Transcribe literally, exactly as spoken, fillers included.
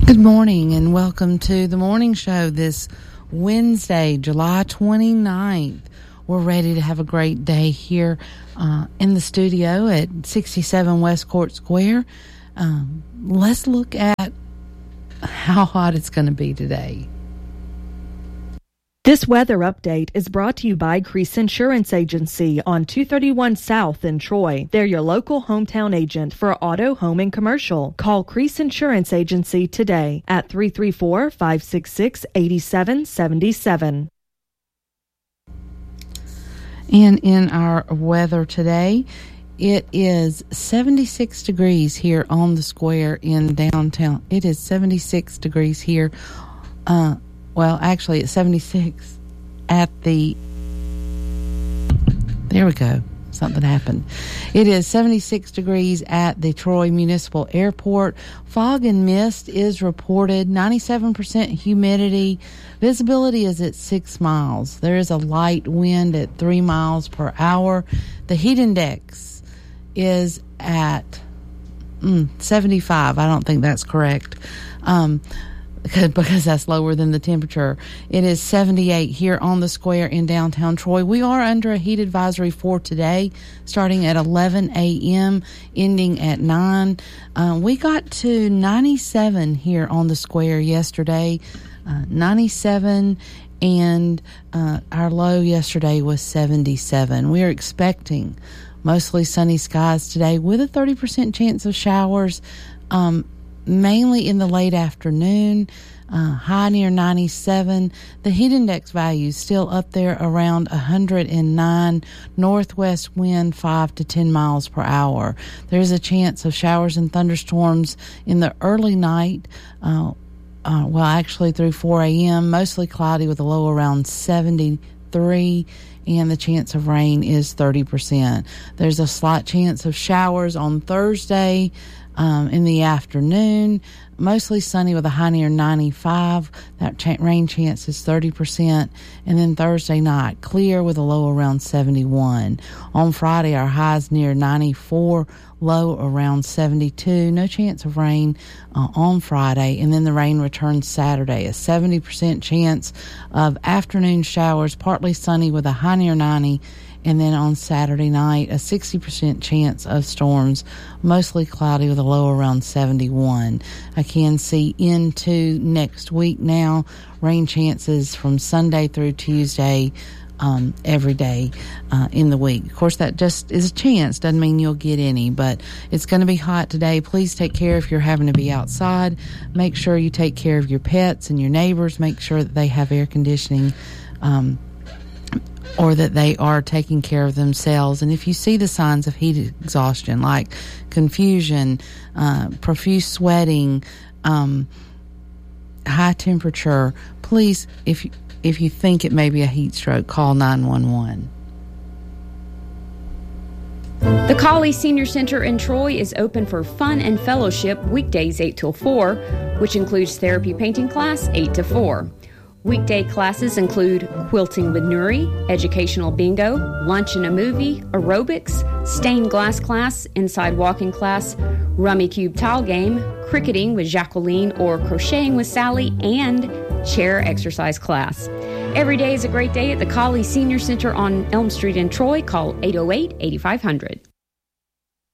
Good morning and welcome to the morning show this Wednesday, July twenty-ninth. We're ready to have a great day here uh, in the studio at sixty-seven West Court Square. Um, let's look at how hot it's going to be today. This weather update is brought to you by Crease Insurance Agency on two thirty-one South in Troy. They're your local hometown agent for auto, home, and commercial. Call Crease Insurance Agency today at three three four, five six six, eight seven seven seven. And in our weather today, it is seventy-six degrees here on the square in downtown. It is seventy-six degrees here. Uh, Well, actually, it's seventy-six at the... There we go. Something happened. It is seventy-six degrees at the Troy Municipal Airport. Fog and mist is reported. ninety-seven percent humidity. Visibility is at six miles. There is a light wind at three miles per hour. The heat index is at mm, seventy-five. I don't think that's correct. Um... because that's lower than the temperature. It is seventy-eight here on the square in downtown Troy. We are under a heat advisory for today, starting at eleven a.m., ending at nine. Uh, we got to ninety-seven here on the square yesterday, uh, ninety-seven, and uh, our low yesterday was seventy-seven. We are expecting mostly sunny skies today with a thirty percent chance of showers, um, mainly in the late afternoon, uh, high near ninety-seven. The heat index value is still up there around one hundred nine. Northwest wind five to ten miles per hour. There's a chance of showers and thunderstorms in the early night, uh, uh, well, actually through four a.m., mostly cloudy with a low around seventy-three. And the chance of rain is thirty percent. There's a slight chance of showers on Thursday um, in the afternoon, mostly sunny with a high near ninety-five. That ch- rain chance is thirty percent. And then Thursday night, clear with a low around seventy-one. On Friday, our highs near ninety-four, low around seventy-two. No chance of rain uh, on Friday. And then the rain returns Saturday. A seventy percent chance of afternoon showers, partly sunny with a high near ninety. And then on Saturday night, a sixty percent chance of storms, mostly cloudy with a low around seventy-one. I can see into next week now, rain chances from Sunday through Tuesday, um, every day uh, in the week. Of course, that just is a chance. Doesn't mean you'll get any, but it's going to be hot today. Please take care if you're having to be outside. Make sure you take care of your pets and your neighbors. Make sure that they have air conditioning, um, or that they are taking care of themselves. And if you see the signs of heat exhaustion, like confusion, uh, profuse sweating, um, high temperature, please, if you, if you think it may be a heat stroke, call nine one one. The Colley Senior Center in Troy is open for fun and fellowship weekdays eight till four, which includes therapy painting class eight to four. Weekday classes include quilting with Nuri, educational bingo, lunch and a movie, aerobics, stained glass class, inside walking class, rummy cube tile game, cricketing with Jacqueline or crocheting with Sally, and chair exercise class. Every day is a great day at the Colley Senior Center on Elm Street in Troy. Call eight oh eight, eight five hundred.